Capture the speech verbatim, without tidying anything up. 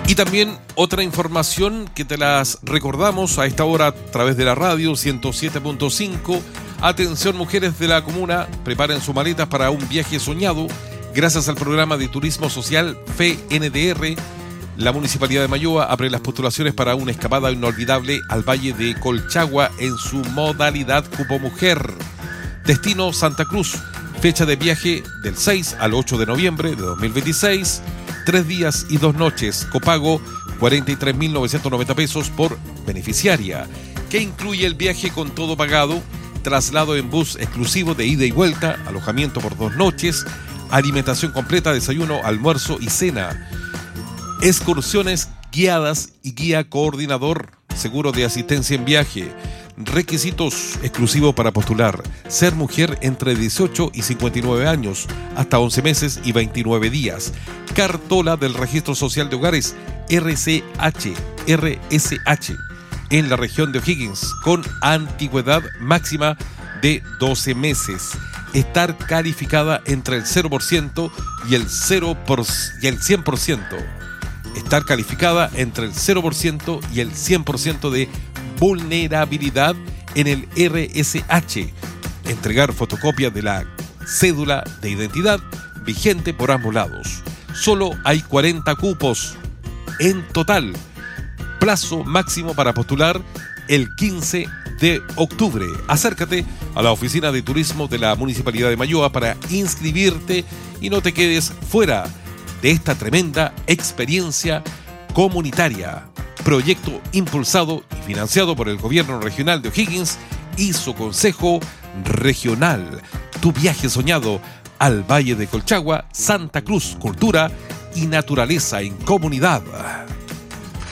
Y también otra información que te las recordamos a esta hora a través de la radio ciento siete punto cinco. Atención, mujeres de la comuna, preparen sus maletas para un viaje soñado. Gracias al programa de turismo social F E N D R, la Municipalidad de Mayoa abre las postulaciones para una escapada inolvidable al Valle de Colchagua en su modalidad Cupo Mujer. Destino Santa Cruz, fecha de viaje del seis al ocho de noviembre de dos mil veintiséis. Tres días y dos noches, copago cuarenta y tres mil novecientos noventa pesos por beneficiaria, que incluye el viaje con todo pagado, traslado en bus exclusivo de ida y vuelta, alojamiento por dos noches, alimentación completa, desayuno, almuerzo y cena, excursiones guiadas y guía coordinador, seguro de asistencia en viaje. Requisitos exclusivos para postular: ser mujer entre dieciocho y cincuenta y nueve años, hasta once meses y veintinueve días. Cartola del Registro Social de Hogares R C H, R S H en la región de O'Higgins, con antigüedad máxima de doce meses. Estar calificada entre el cero por ciento y el, cero por ciento y el cien por ciento. Estar calificada entre el cero por ciento y el cien por ciento de vulnerabilidad en el R S H. Entregar fotocopia de la cédula de identidad vigente por ambos lados. Solo hay cuarenta cupos en total. Plazo máximo para postular el quince de octubre. Acércate a la oficina de turismo de la Municipalidad de Mayoa para inscribirte y no te quedes fuera de esta tremenda experiencia comunitaria. Proyecto impulsado y financiado por el Gobierno Regional de O'Higgins y su Consejo Regional. Tu viaje soñado al Valle de Colchagua, Santa Cruz, cultura y naturaleza en comunidad.